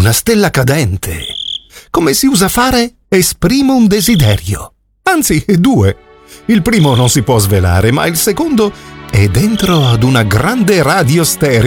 una stella cadente. Come si usa fare? Esprimo un desiderio. Anzi, due. Il primo non si può svelare, ma il secondo è dentro ad una grande radio stereo